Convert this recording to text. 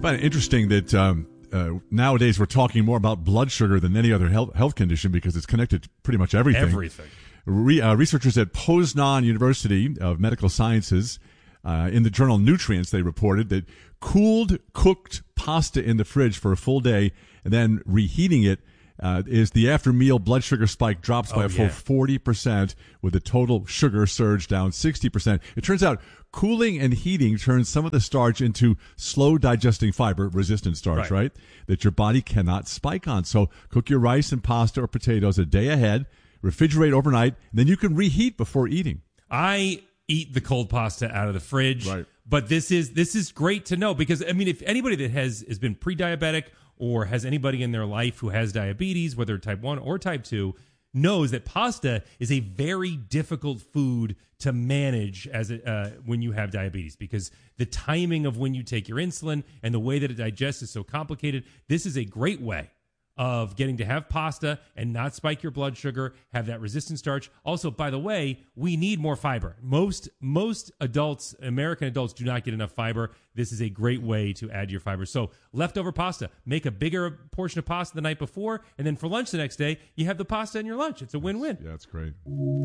find it interesting that nowadays we're talking more about blood sugar than any other health condition because it's connected to pretty much everything. Everything. Researchers at Poznan University of Medical Sciences in the journal Nutrients, they reported that cooled, cooked pasta in the fridge for a full day and then reheating it is the after-meal blood sugar spike drops by a full 40% with the total sugar surge down 60%. It turns out cooling and heating turns some of the starch into slow-digesting fiber, resistant starch, right? That your body cannot spike on. So cook your rice and pasta or potatoes a day ahead, refrigerate overnight, and then you can reheat before eating. I eat the cold pasta out of the fridge, but this is great to know because, I mean, if anybody that has been pre-diabetic or has anybody in their life who has diabetes, whether type 1 or type 2, knows that pasta is a very difficult food to manage as when you have diabetes because the timing of when you take your insulin and the way that it digests is so complicated. This is a great way of getting to have pasta and not spike your blood sugar, have that resistant starch. Also, by the way, we need more fiber. Most adults, American adults, do not get enough fiber. This is a great way to add your fiber. So leftover pasta, make a bigger portion of pasta the night before, and then for lunch the next day, you have the pasta in your lunch. It's a win-win. Yeah, that's great.